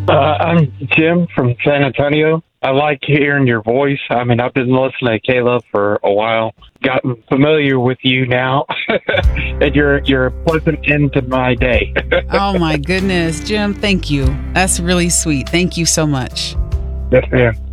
I'm Jim from San Antonio. I like hearing your voice. I mean, I've been listening to Caleb for a while, gotten familiar with you now, and you're a pleasant end to my day. Oh my goodness, Jim, thank you. That's really sweet. Thank you so much. Yes, ma'am.